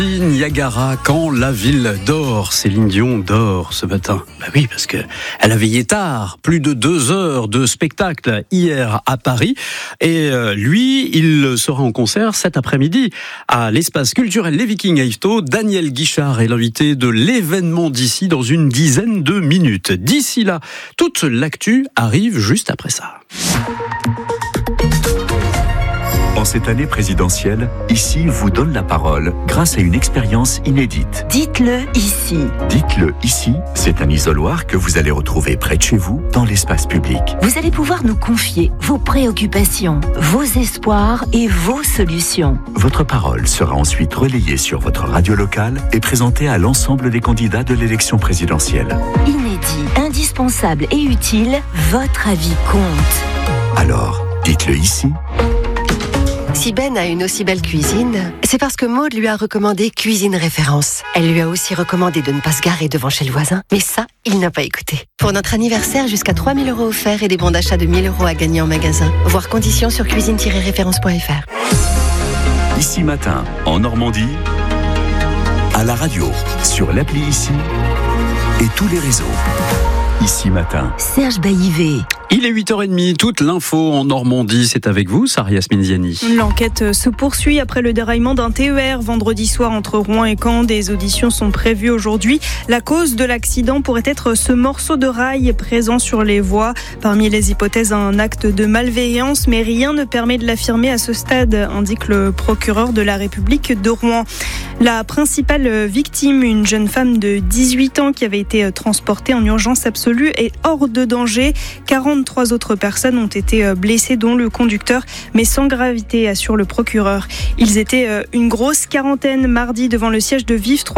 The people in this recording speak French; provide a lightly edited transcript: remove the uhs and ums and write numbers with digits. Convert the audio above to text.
Niagara, quand la ville dort. Céline Dion dort ce matin. Oui, parce que elle a veillé tard. Plus de 2 heures de spectacle hier à Paris. Et lui, il sera en concert cet après-midi à l'espace culturel Les Vikings à Yvetot. Daniel Guichard est l'invité de l'événement d'ici dans une dizaine de minutes. D'ici là, toute l'actu arrive juste après ça. En cette année présidentielle, Ici vous donne la parole grâce à une expérience inédite. Dites-le ici. Dites-le ici, c'est un isoloir que vous allez retrouver près de chez vous, dans l'espace public. Vous allez pouvoir nous confier vos préoccupations, vos espoirs et vos solutions. Votre parole sera ensuite relayée sur votre radio locale et présentée à l'ensemble des candidats de l'élection présidentielle. Inédit, indispensable et utile, votre avis compte. Alors, dites-le ici. Si Ben a une aussi belle cuisine, c'est parce que Maud lui a recommandé Cuisine Référence. Elle lui a aussi recommandé de ne pas se garer devant chez le voisin, mais ça, il n'a pas écouté. Pour notre anniversaire, jusqu'à 3 000 € offerts et des bons d'achat de 1 000 € à gagner en magasin. Voir conditions sur cuisine-référence.fr. Ici matin, en Normandie, à la radio, sur l'appli Ici et tous les réseaux. Ici matin. Serge Baillivet. Il est 8h30, toute l'info en Normandie, c'est avec vous, Sarah Yasmine Ziani. L'enquête se poursuit après le déraillement d'un TER vendredi soir entre Rouen et Caen. Des auditions sont prévues aujourd'hui. La cause de l'accident pourrait être ce morceau de rail présent sur les voies. Parmi les hypothèses, un acte de malveillance, mais rien ne permet de l'affirmer à ce stade, indique le procureur de la République de Rouen. La principale victime, une jeune femme de 18 ans qui avait été transportée en urgence absolue, est hors de danger. 43 autres personnes ont été blessées, dont le conducteur, mais sans gravité, assure le procureur. Ils étaient une grosse quarantaine mardi devant le siège de Vif.